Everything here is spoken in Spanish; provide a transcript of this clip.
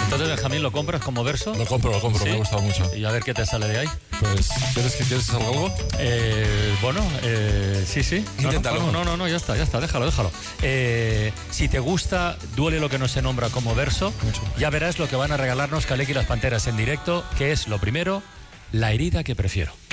Entonces, Benjamín, ¿lo compras como verso? Lo compro, ¿Sí? me ha gustado mucho. Y a ver qué te sale de ahí. Pues, ¿quieres que salga algo? Sí. Inténtalo. No, ya está, déjalo. Si te gusta Duele lo que no se nombra como verso, Mucho. ya verás lo que van a regalarnos Kaleki y las Panteras en directo, que es lo primero, La herida que prefiero.